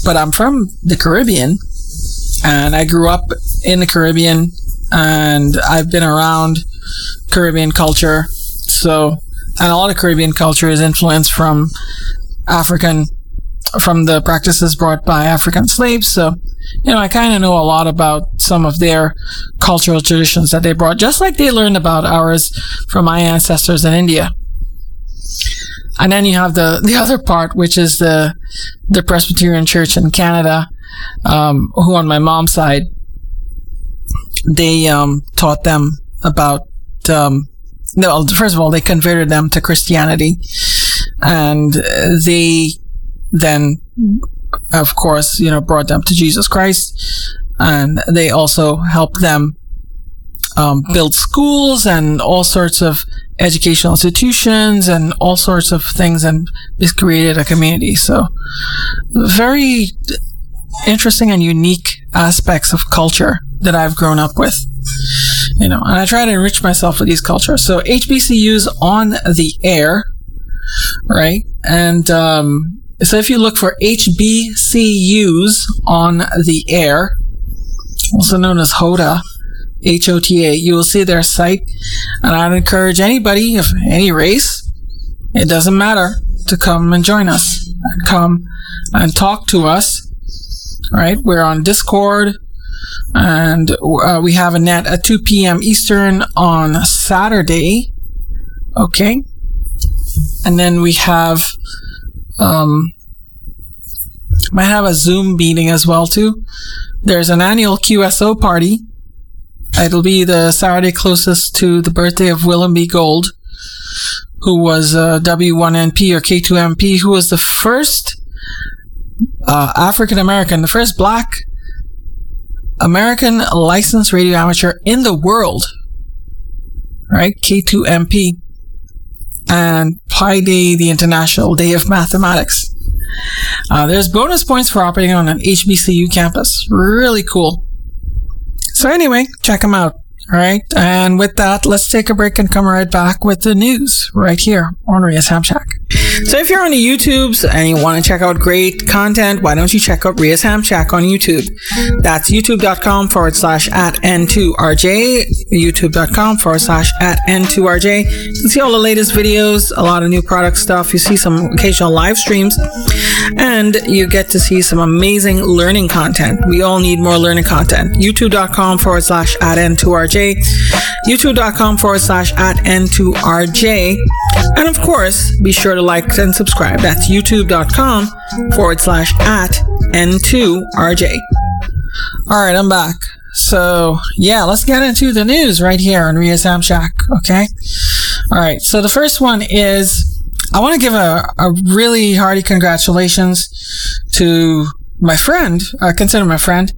but I'm from the Caribbean, and I grew up in the Caribbean, and I've been around Caribbean culture. So, and a lot of Caribbean culture is influenced from the practices brought by African slaves. So, I kind of know a lot about some of their cultural traditions that they brought, just like they learned about ours from my ancestors in India. And then you have the other part, which is the Presbyterian Church in Canada, who on my mom's side, they taught them about, first of all, they converted them to Christianity, and they then, of course, brought them to Jesus Christ, and they also helped them build schools and all sorts of educational institutions and all sorts of things, and just created a community. So very interesting and unique aspects of culture that I've grown up with, and I try to enrich myself with these cultures. So HBCUs on the air, right? And so if you look for HBCUs on the air, also known as HOTA, HOTA, you will see their site. And I'd encourage anybody of any race, it doesn't matter, to come and join us and come and talk to us. All right, we're on Discord, and we have a net at 2 p.m. Eastern on Saturday. Okay, and then we have might have a Zoom meeting as well too. There's an annual QSO party. It'll be the Saturday closest to the birthday of Willem B. Gold, who was W1NP or K2MP, who was the first African American, the first Black American licensed radio amateur in the world, right? K2MP, and Pi Day, the International Day of Mathematics. There's bonus points for operating on an HBCU campus. Really cool. So anyway, check them out. All right. And with that, let's take a break and come right back with the news right here on Ria's Ham Shack. So if you're on the YouTubes and you want to check out great content, why don't you check out Ria's Ham Shack on YouTube? That's youtube.com/@N2RJ, youtube.com/@N2RJ. You can see all the latest videos, a lot of new product stuff. You see some occasional live streams, and you get to see some amazing learning content. We all need more learning content. youtube.com/@N2RJ, youtube.com/@N2RJ. And of course, be sure to like and subscribe. That's youtube.com/@N2RJ. All right, I'm back. So yeah, let's get into the news right here on Ria's Ham Shack. Okay. All right. So the first one is, I want to give a really hearty congratulations to my friend, I consider my friend,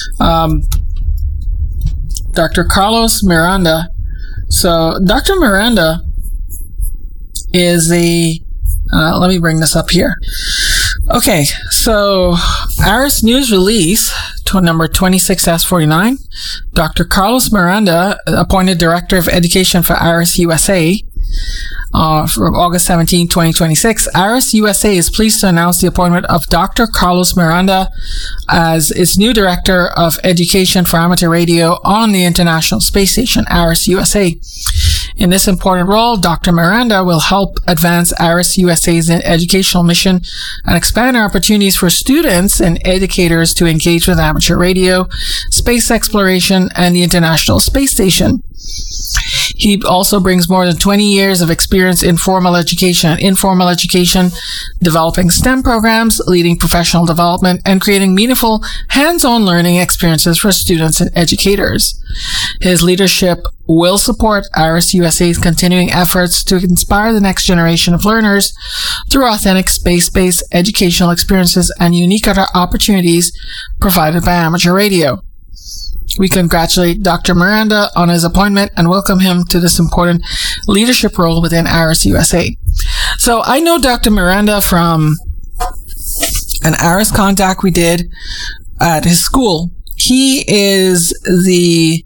Dr. Carlos Miranda. So Dr. Miranda is let me bring this up here. Okay, so ARIS News Release number 26S49, Dr. Carlos Miranda, appointed Director of Education for ARIS USA, from August 17, 2026. ARIS USA is pleased to announce the appointment of Dr. Carlos Miranda as its new Director of Education for Amateur Radio on the International Space Station, ARIS USA. In this important role, Dr. Miranda will help advance ARIS USA's educational mission and expand opportunities for students and educators to engage with amateur radio, space exploration, and the International Space Station. He also brings more than 20 years of experience in formal education and informal education, developing STEM programs, leading professional development, and creating meaningful hands-on learning experiences for students and educators. His leadership will support ARIS USA's continuing efforts to inspire the next generation of learners through authentic space-based educational experiences and unique other opportunities provided by amateur radio. We congratulate Dr. Miranda on his appointment and welcome him to this important leadership role within ARIS USA. So I know Dr. Miranda from an ARIS contact we did at his school. He is he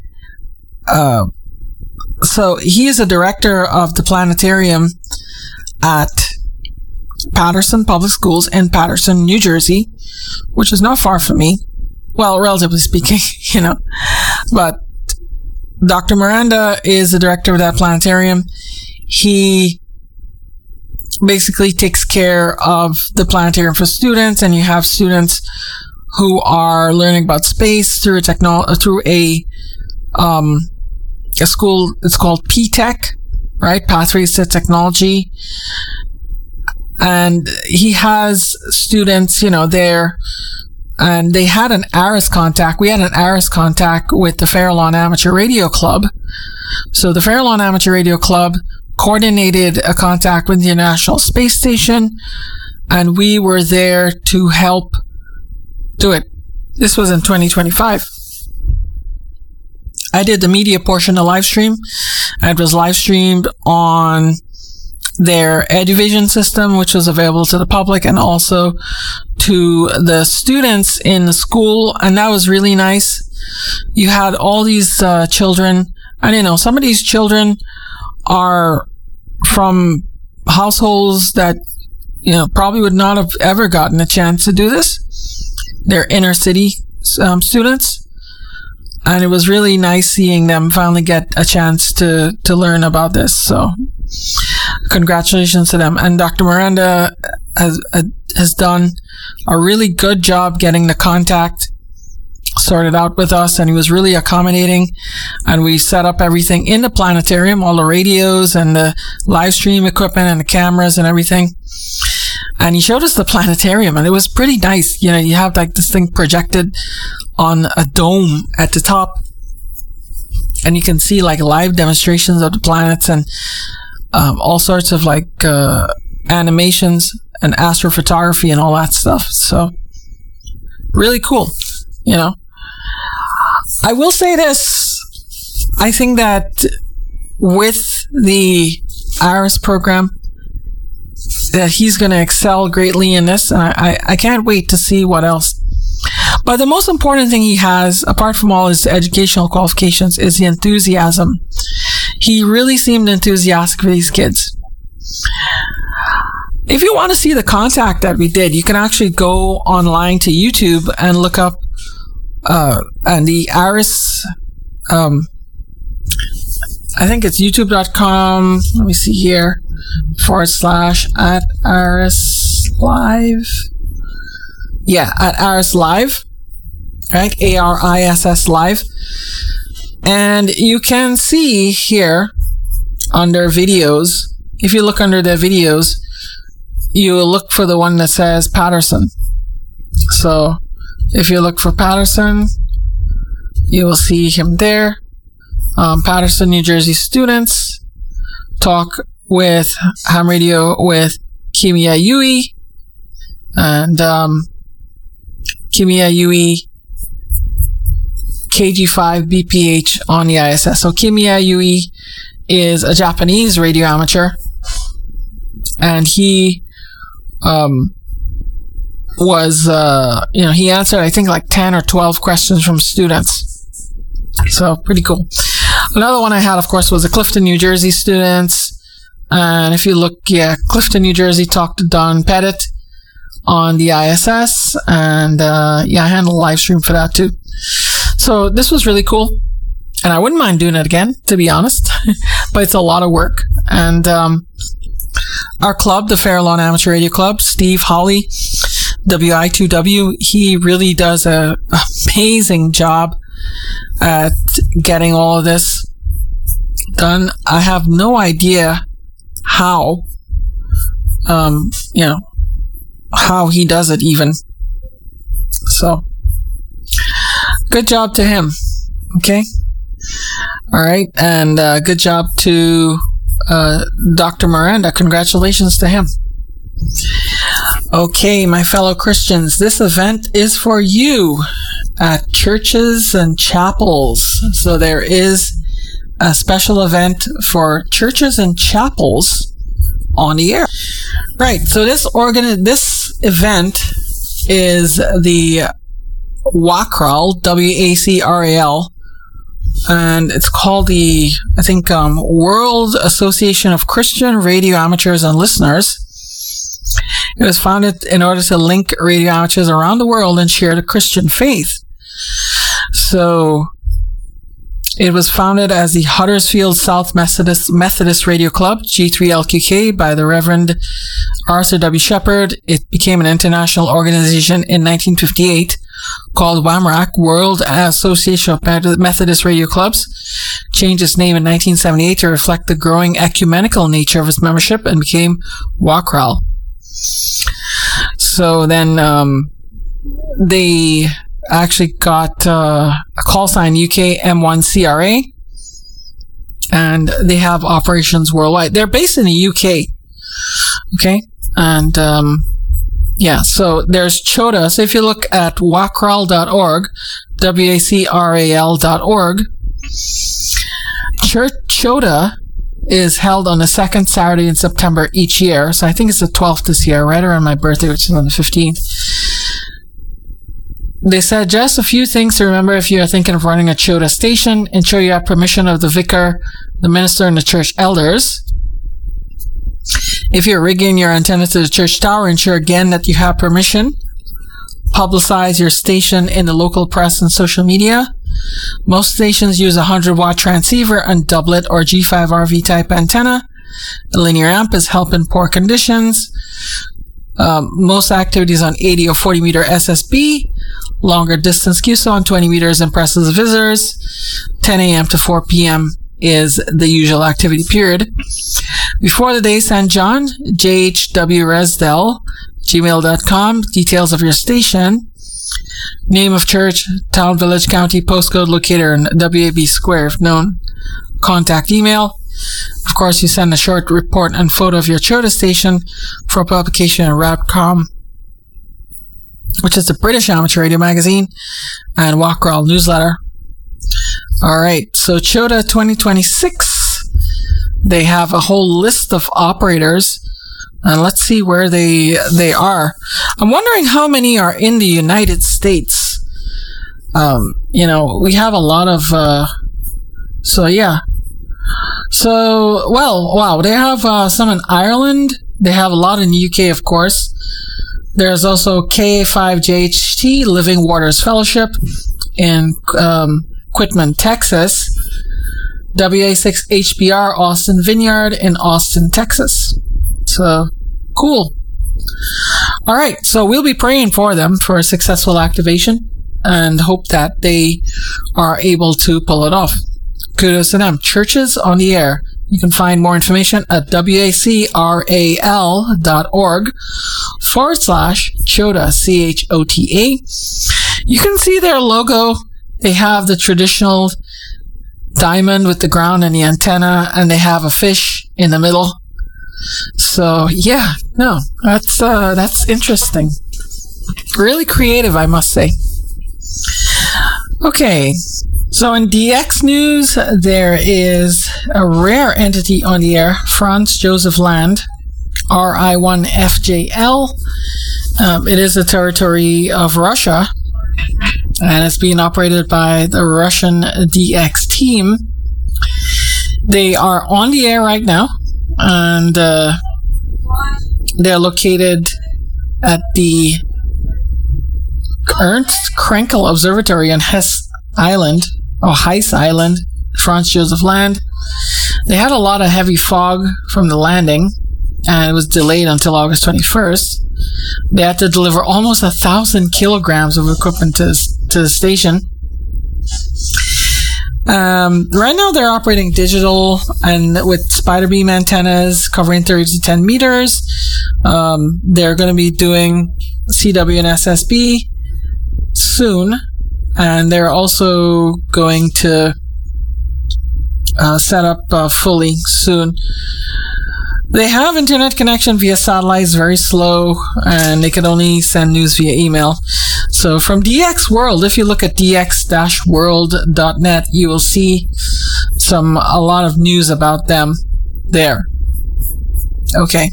is a director of the planetarium at Patterson Public Schools in Patterson, New Jersey. which is not far from me. Well, relatively speaking, you know. But Dr. Miranda is the director of that planetarium. He basically takes care of the planetarium for students, and you have students who are learning about space through a school. It's called PTech, right? Pathways to Technology. And he has students, you know, there, and they had an ARIS contact. We had an ARIS contact with the Farallon Amateur Radio Club. So the Farallon Amateur Radio Club coordinated a contact with the International Space Station, and we were there to help do it. This was in 2025. I did the media portion of the live stream. It was live streamed on their EduVision system, which was available to the public and also to the students in the school. And that was really nice. You had all these children, and you know, some of these children are from households that, you know, probably would not have ever gotten a chance to do this. They're inner city students. And it was really nice seeing them finally get a chance to learn about this. So congratulations to them. And Dr. Miranda has done a really good job getting the contact sorted out with us, and he was really accommodating, and we set up everything in the planetarium, all the radios and the live stream equipment and the cameras and everything. And he showed us the planetarium, and it was pretty nice. You know, you have like this thing projected on a dome at the top, and you can see like live demonstrations of the planets and all sorts of like animations and astrophotography and all that stuff. So really cool, you know. I will say this. I think that with the ARIS program, that he's going to excel greatly in this, and I can't wait to see what else. But the most important thing he has, apart from all his educational qualifications, is the enthusiasm. He really seemed enthusiastic for these kids. If you want to see the contact that we did, you can actually go online to YouTube and look up and the ARIS, I think it's youtube.com. Let me see here. /@ARIS Live. Yeah, at ARIS Live. Right? ARISS Live. And you can see here under videos, if you look under the videos, you will look for the one that says Patterson. So if you look for Patterson, you will see him there. Patterson, New Jersey students talk with ham radio with Kimiya Yui, and Kimiya Yui KG5 BPH on the ISS. So Kimiya Yui is a Japanese radio amateur, and he was he answered I think like 10 or 12 questions from students. So pretty cool. Another one I had, of course, was the Clifton, New Jersey students. And if you look, Clifton, New Jersey talked to Don Pettit on the ISS. And I handled a live stream for that too. So this was really cool. And I wouldn't mind doing it again, to be honest. But it's a lot of work. And our club, the Farallon Amateur Radio Club, Steve Holly, WI2W, he really does an amazing job at getting all of this done. I have no idea how, how he does it even. So, good job to him. Okay. All right. And good job to Dr. Miranda. Congratulations to him. Okay, my fellow Christians, this event is for you at churches and chapels. So there is a special event for churches and chapels on the air. Right, so this event is the WACRAL, WACRAL, and it's called the, I think, World Association of Christian Radio Amateurs and Listeners. It was founded in order to link radio amateurs around the world and share the Christian faith. So it was founded as the Huddersfield South Methodist Radio Club, G3LQK, by the Reverend Arthur W. Shepherd. It became an international organization in 1958 called WAMRAC, World Association of Methodist Radio Clubs. Changed its name in 1978 to reflect the growing ecumenical nature of its membership and became WACRAL. So then they actually got a call sign UK M1CRA, and they have operations worldwide. They're based in the UK. Okay. And yeah, so there's CHODA. So if you look at wacral.org, WACRAL.org, CHODA is held on the second Saturday in September each year. So I think it's the 12th this year, right around my birthday, which is on the 15th. They said just a few things to remember if you are thinking of running a CHODA station. Ensure you have permission of the vicar, the minister, and the church elders. If you're rigging your antenna to the church tower, ensure again that you have permission. Publicize your station in the local press and social media. Most stations use a 100-watt transceiver and doublet or G5RV type antenna. The linear amp is help in poor conditions. Most activities on 80 or 40 meter SSB. Longer distance QSO on 20 meters impresses visitors. 10 a.m. to 4 p.m. is the usual activity period. Before the day, send John, jhwresdell, gmail.com, details of your station, name of church, town, village, county, postcode, locator, and WAB square if known, contact email. Of course, you send a short report and photo of your CHODA station for publication in RADCOM, which is the British Amateur Radio Magazine, and WACRAL newsletter. Alright, so CHODA 2026, they have a whole list of operators, and let's see where they are. I'm wondering how many are in the United States. We have a lot of, so yeah. So, well, wow, they have some in Ireland. They have a lot in the UK, of course. There's also K5JHT, Living Waters Fellowship, in Quitman, Texas. WA6HBR, Austin Vineyard in Austin, Texas. So, cool. All right, so we'll be praying for them for a successful activation and hope that they are able to pull it off. Kudos to them. Churches on the air. You can find more information at wacral.org/CHOTA, CHOTA. You can see their logo. They have the traditional diamond with the ground and the antenna, and they have a fish in the middle. So, yeah, no, that's interesting. Really creative, I must say. Okay. So in DX news, there is a rare entity on the air, Franz Joseph Land, RI-1FJL. It is a territory of Russia, and it's being operated by the Russian DX team. They are on the air right now, and they're located at the Ernst Krenkel Observatory on Hesse Island, Franz Joseph Land. They had a lot of heavy fog from the landing, and it was delayed until August 21st. They had to deliver almost 1,000 kilograms of equipment to the station. Right now they're operating digital and with spider beam antennas covering 30 to 10 meters. They're going to be doing CW and SSB soon. And they're also going to set up fully soon. They have internet connection via satellite, very slow, and they can only send news via email. So from DX World, if you look at dx-world.net, you will see a lot of news about them there. Okay.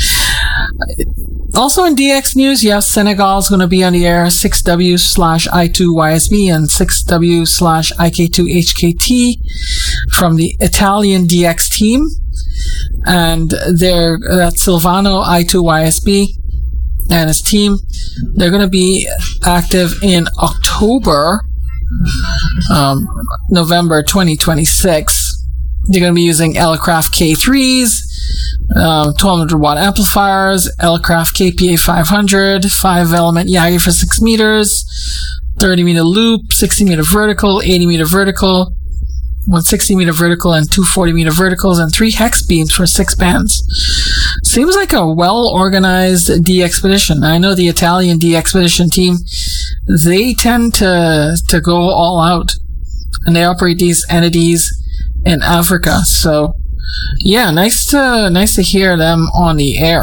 Also in DX news, you have Senegal's going to be on the air 6W/I2YSB and 6W/IK2HKT from the Italian DX team. And that's Silvano I2YSB and his team. They're going to be active in November 2026. They're going to be using Elecraft K3s, 1200 watt amplifiers, Elecraft KPA 500, 5-element Yagi for 6 meters, 30 meter loop, 60 meter vertical, 80 meter vertical, 160 meter vertical, and 240 meter verticals, and 3 hex beams for 6 bands. Seems like a well-organized D-Expedition. I know the Italian D-Expedition team, they tend to go all out, and they operate these entities in Africa. So, yeah, nice to hear them on the air.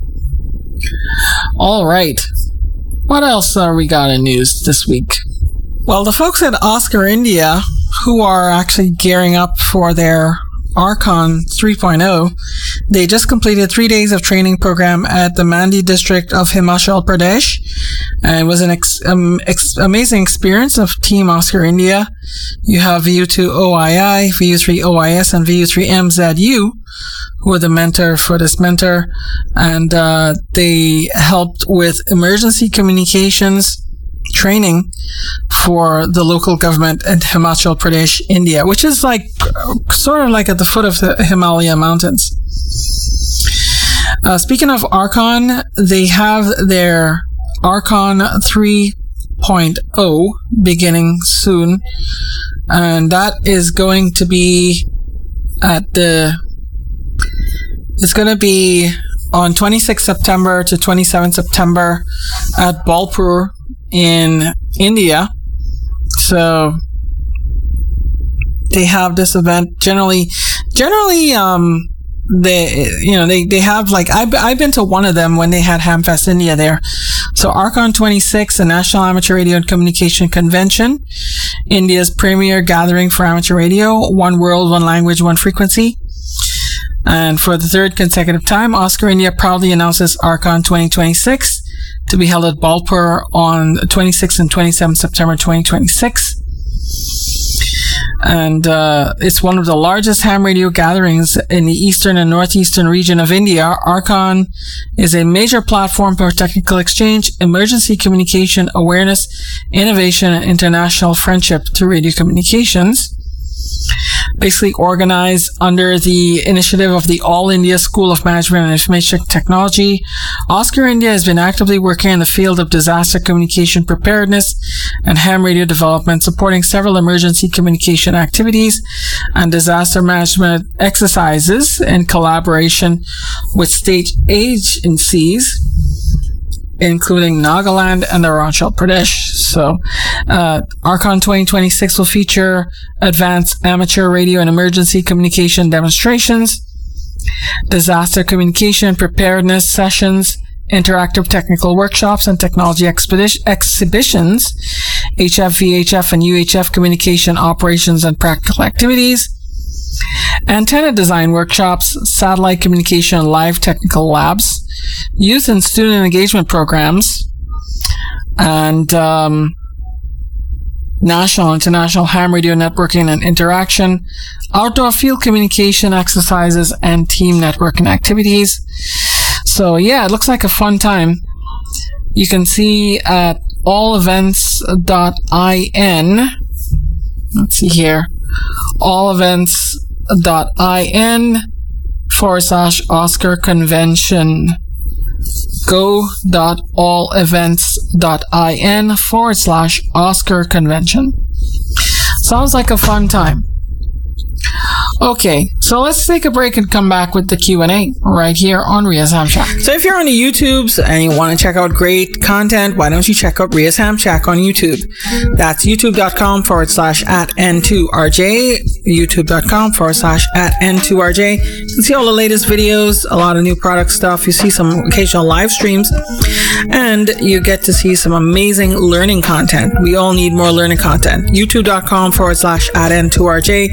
All right. What else we got in news this week? Well, the folks at Oscar India, who are actually gearing up for their Archon 3.0, they just completed 3 days of training program at the Mandi district of Himachal Pradesh. And it was an amazing experience of Team Oscar India. You have VU2 OII, VU3 OIS, and VU3 MZU, who are the mentor for this mentor. And they helped with emergency communications training for the local government in Himachal Pradesh, India, which is like sort of like at the foot of the Himalaya mountains. Speaking of Archon, they have their Archon 3.0 beginning soon, and that is going to be it's going to be on 26 September to 27 September at Bolpur in India. So they have this event generally they have, like, I've been to one of them when they had Hamfest India there. So Archon 26, the National Amateur Radio and Communication Convention, India's premier gathering for amateur radio, one world, one language, one frequency. And for the third consecutive time, Oscar India proudly announces Archon 2026 to be held at Bolpur on 26 and 27 September 2026. And it's one of the largest ham radio gatherings in the eastern and northeastern region of India. Archon is a major platform for technical exchange, emergency communication, awareness, innovation, and international friendship through radio communications. Basically organized under the initiative of the All India School of Management and Information Technology. Oscar India has been actively working in the field of disaster communication preparedness and ham radio development, supporting several emergency communication activities and disaster management exercises in collaboration with state agencies, including Nagaland and Arunachal Pradesh. So, Archon 2026 will feature advanced amateur radio and emergency communication demonstrations, disaster communication preparedness sessions, interactive technical workshops and technology exhibitions, HF, VHF, and UHF communication operations and practical activities, antenna design workshops, satellite communication and live technical labs, youth and student engagement programs, and national, international ham radio networking and interaction, outdoor field communication exercises, and team networking activities. So yeah, it looks like a fun time. You can see at allevents.in. Let's see here. allevents.in/Oscar Convention. go.allevents.in/Oscar Convention. Sounds like a fun time. Okay, so let's take a break and come back with the Q&A right here on Ria's Ham Shack. So if you're on the YouTubes and you want to check out great content, why don't you check out Ria's Ham Shack on YouTube? That's youtube.com/@N2RJ, youtube.com/@N2RJ. You can see all the latest videos, a lot of new product stuff. You see some occasional live streams, and you get to see some amazing learning content. We all need more learning content. youtube.com/@N2RJ,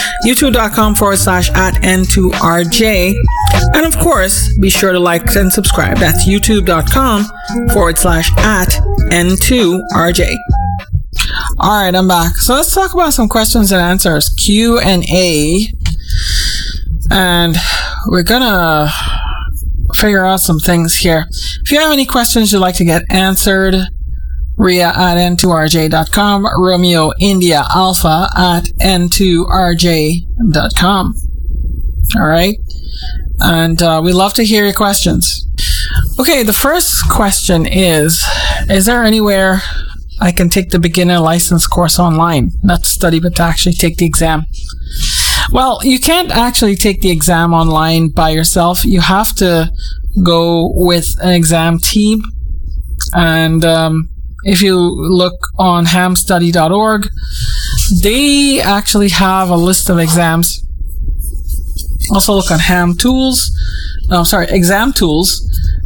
youtube.com/@N2RJ. And of course, be sure to like and subscribe. That's youtube.com/@N2RJ. All right, I'm back. So let's talk about some questions and answers, Q&A. And we're gonna figure out some things here. If you have any questions you'd like to get answered, Ria@n2rj.com, Romeo India Alpha @n2rj.com. All right. And we love to hear your questions. Okay, the first question is there anywhere I can take the beginner license course online? Not study, but to actually take the exam. Well, you can't actually take the exam online by yourself. You have to go with an exam team. And if you look on hamstudy.org, they actually have a list of exams. Also look on Exam Tools,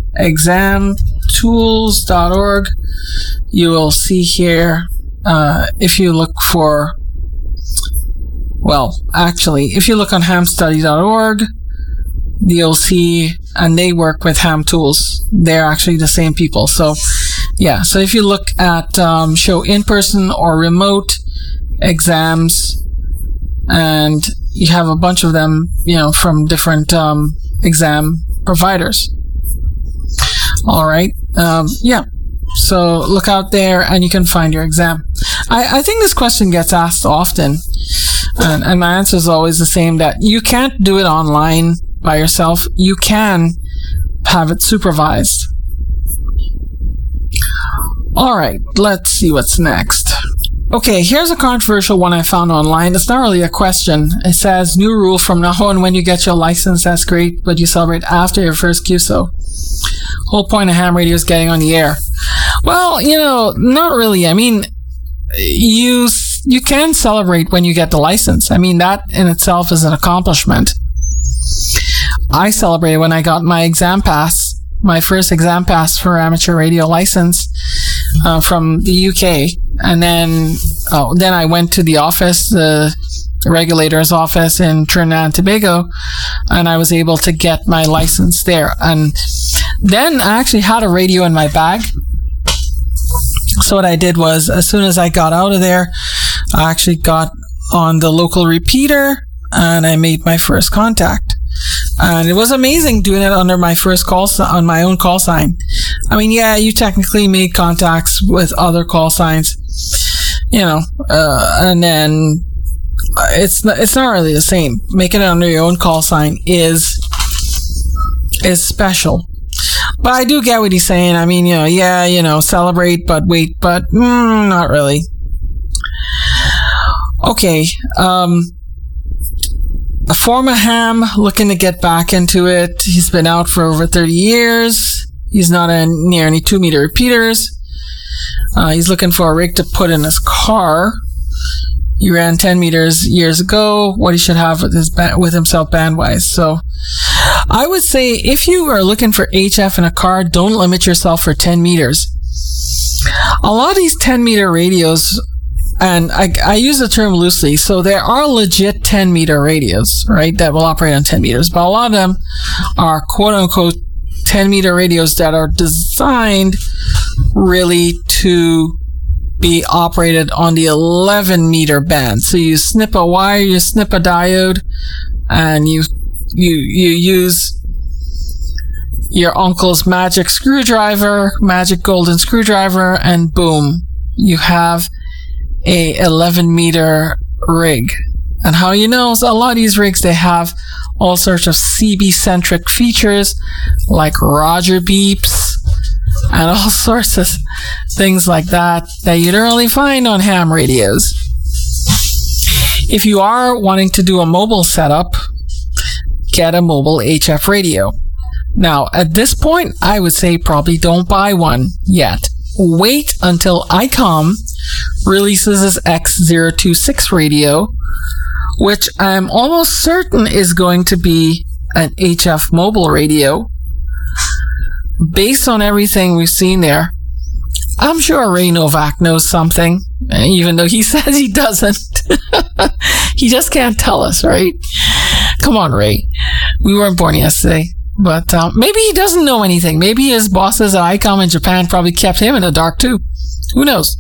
examtools.org. You will see here, if you look for, if you look on hamstudy.org, you'll see, and they work with Ham Tools. They're actually the same people. So, yeah. So if you look at show in-person or remote exams, and you have a bunch of them, from different exam providers. All right. So look out there and you can find your exam. I think this question gets asked often, and my answer is always the same, that you can't do it online by yourself. You can have it supervised. All right. Let's see what's next. Okay, here's a controversial one I found online. It's not really a question. It says, new rule from now on, when you get your license, that's great, but you celebrate after your first QSO. Whole point of ham radio is getting on the air. Well, not really. I mean, you can celebrate when you get the license. I mean, that in itself is an accomplishment. I celebrated when I got my exam pass, my first exam pass for amateur radio license from the UK. And then I went to the office, the regulator's office in Trinidad and Tobago, and I was able to get my license there. And then I actually had a radio in my bag. So what I did was, as soon as I got out of there, I actually got on the local repeater and I made my first contact. And it was amazing doing it under my first call on my own call sign. I mean, yeah, you technically made contacts with other call signs, and then it's not really the same. Making it under your own call sign is special. But I do get what he's saying. I mean, celebrate, but wait, but not really. Okay, a former ham looking to get back into it. He's been out for over 30 years. He's not near any 2-meter repeaters. He's looking for a rig to put in his car. He ran 10 meters years ago. What he should have with himself band-wise. So I would say if you are looking for HF in a car, don't limit yourself for 10 meters. A lot of these 10-meter radios, and I use the term loosely, so there are legit 10-meter radios, right, that will operate on 10 meters, but a lot of them are quote-unquote 10-meter radios that are designed really to be operated on the 11-meter band. So you snip a wire, you snip a diode, and you use your uncle's magic golden screwdriver, and boom, you have a 11-meter rig. And how you know is a lot of these rigs, they have all sorts of CB-centric features like Roger beeps and all sorts of things like that you don't really find on ham radios. If you are wanting to do a mobile setup, get a mobile HF radio. Now, at this point, I would say probably don't buy one yet. Wait until ICOM releases his X026 radio, which I'm almost certain is going to be an HF mobile radio. Based on everything we've seen there, I'm sure Ray Novak knows something, even though he says he doesn't. He just can't tell us, right? Come on, Ray. We weren't born yesterday. But maybe he doesn't know anything. Maybe his bosses at ICOM in Japan probably kept him in the dark too. Who knows?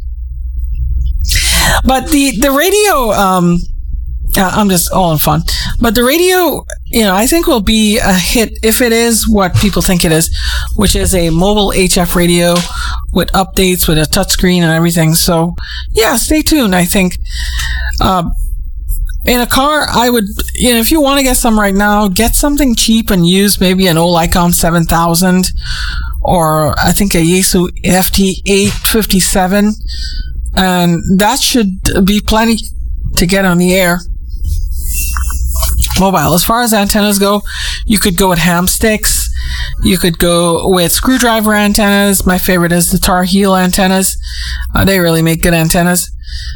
But the radio, I'm just all in fun. But the radio I think will be a hit if it is what people think it is, which is a mobile HF radio with updates, with a touchscreen and everything. So, yeah, stay tuned. I think in a car, I would, if you want to get some right now, get something cheap and use maybe an old Icom 7000 or I think a Yaesu FT857, and that should be plenty to get on the air. Mobile. As far as antennas go, you could go with ham sticks. You could go with screwdriver antennas. My favorite is the Tar Heel antennas. They really make good antennas.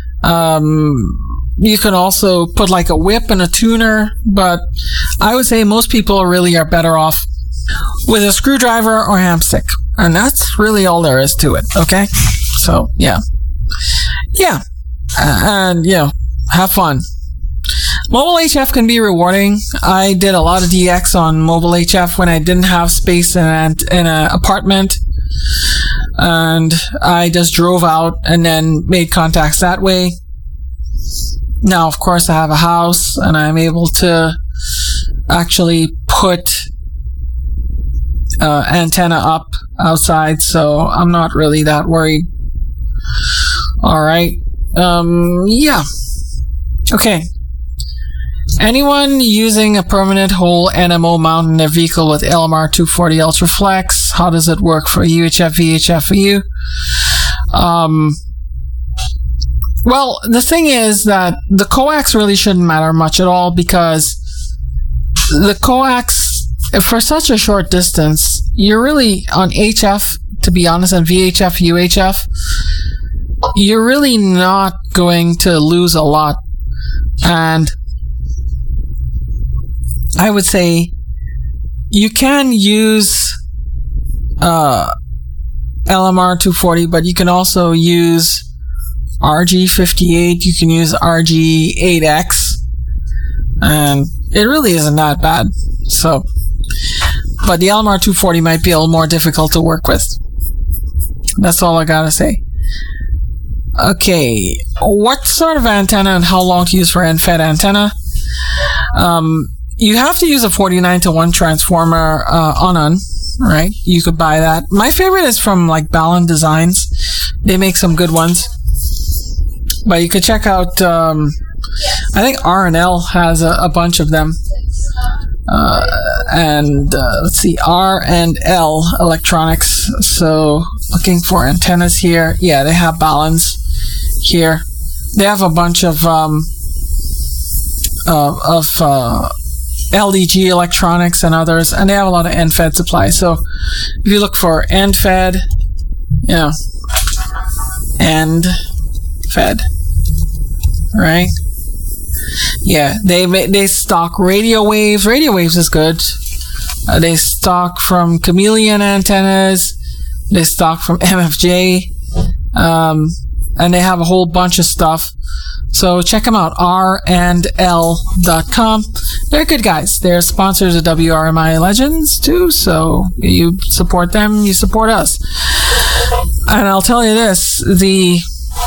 You can also put like a whip and a tuner, but I would say most people really are better off with a screwdriver or ham stick. And that's really all there is to it. Okay? So, yeah. Yeah. And, have fun. Mobile HF can be rewarding. I did a lot of DX on mobile HF when I didn't have space in an apartment. And I just drove out and then made contacts that way. Now, of course, I have a house and I'm able to actually put antenna up outside, so I'm not really that worried. All right. Yeah. Okay. Anyone using a permanent hole NMO mount in their vehicle with LMR 240 Ultraflex, how does it work for UHF, VHF for you? Well, the thing is that the coax really shouldn't matter much at all, because the coax, for such a short distance, you're really on HF, to be honest, and VHF, UHF, you're really not going to lose a lot. And I would say you can use LMR 240, but you can also use RG58, you can use RG8X, and it really isn't that bad. So, but the LMR 240 might be a little more difficult to work with. That's all I gotta say. Okay, what sort of antenna and how long to use for end-fed antenna? You have to use a 49-to-1 transformer on, right? You could buy that. My favorite is from like Ballon Designs. They make some good ones. But you could check out, I think R&L has a bunch of them. Let's see, R&L Electronics. So, looking for antennas here. Yeah, they have Ballons here. They have a bunch of LDG Electronics and others, and they have a lot of end-fed supply. So, if you look for end-fed, end-fed, right? Yeah, they stock radio waves. Radio waves is good. They stock from Chameleon antennas. They stock from MFJ, and they have a whole bunch of stuff. So check them out, randl.com. They're good guys. They're sponsors of WRMI Legends too, so you support them, you support us. And I'll tell you this, the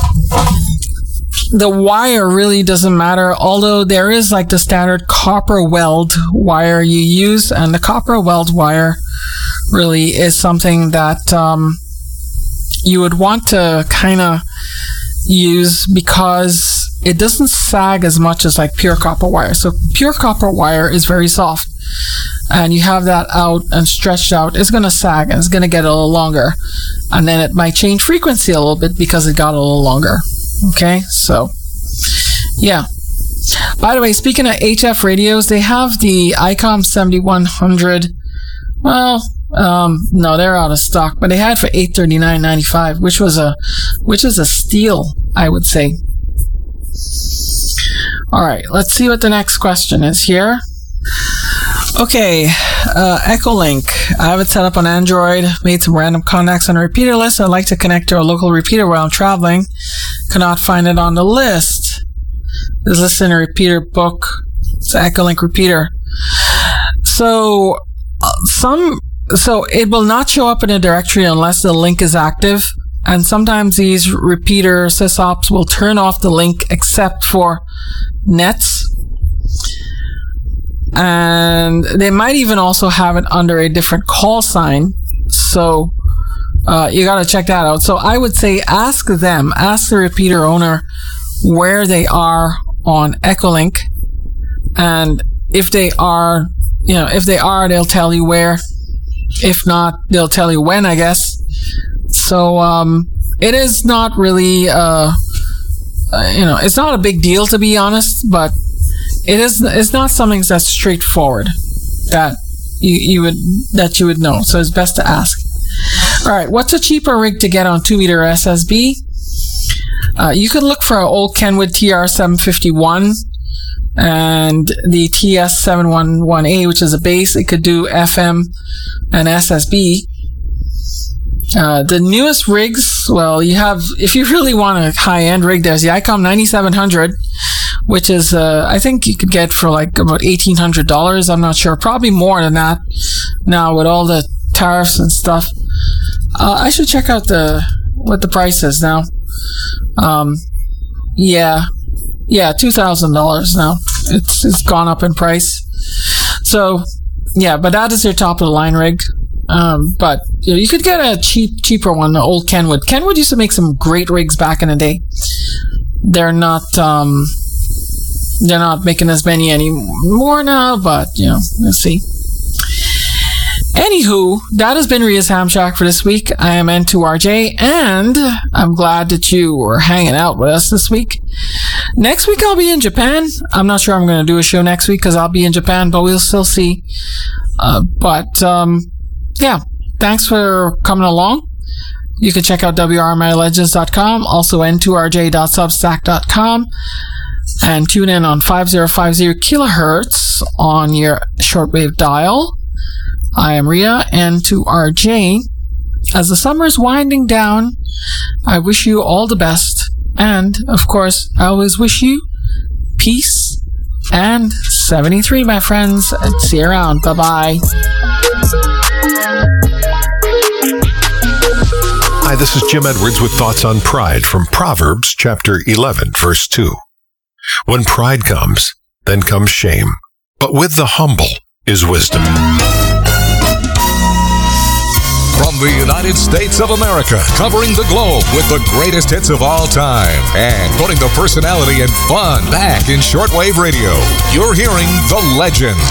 wire really doesn't matter, although there is like the standard copper weld wire you use, and the copper weld wire really is something that you would want to kind of use because it doesn't sag as much as like pure copper wire. So pure copper wire is very soft, and you have that out and stretched out, it's going to sag and it's going to get a little longer, and then it might change frequency a little bit because it got a little longer. Okay, so yeah. By the way, speaking of HF radios, they have the ICOM 7100. Well, no, they're out of stock, but they had for $839.95, which is a steal, I would say. All right, let's see what the next question is here. Okay, Echolink. I have it set up on Android, made some random contacts on a repeater list. I'd like to connect to a local repeater while I'm traveling. Cannot find it on the list. Is this in a repeater book? It's an Echolink repeater. So it will not show up in a directory unless the link is active. And sometimes these repeater sysops will turn off the link except for nets. And they might even also have it under a different call sign. So you got to check that out. So I would say ask the repeater owner where they are on Echolink. And if they are, they'll tell you where. If not, they'll tell you when, I guess. So it is not really, it's not a big deal, to be honest, but it's not something that's straightforward that you would know. So it's best to ask. All right, what's a cheaper rig to get on 2-meter SSB? You could look for an old Kenwood TR751 and the TS711A, which is a base. It could do FM and SSB. The newest rigs, well, you have, if you really want a high-end rig, there's the ICOM 9700, which is, I think you could get for like about $1,800. I'm not sure. Probably more than that now with all the tariffs and stuff. I should check out what the price is now. Yeah, $2,000 now. It's gone up in price. So, yeah, but that is your top of the line rig. But you could get a cheaper one, the old Kenwood. Kenwood used to make some great rigs back in the day. They're not making as many anymore now, but let's see. Anywho, that has been Ria's Ham Shack for this week. I am N2RJ, and I'm glad that you were hanging out with us this week. Next week, I'll be in Japan. I'm not sure I'm going to do a show next week because I'll be in Japan, but we'll still see. Yeah, thanks for coming along. You can check out WRMILegends.com, also N2RJ.substack.com, and tune in on 5050 kilohertz on your shortwave dial. I am Ria, N2RJ. As the summer is winding down, I wish you all the best. And, of course, I always wish you peace and 73, my friends. See you around. Bye-bye. Hi, this is Jim Edwards with thoughts on pride from Proverbs chapter 11, verse 2. When pride comes, then comes shame, but with the humble is wisdom. From the United States of America, covering the globe with the greatest hits of all time and putting the personality and fun back in shortwave radio, you're hearing The Legends.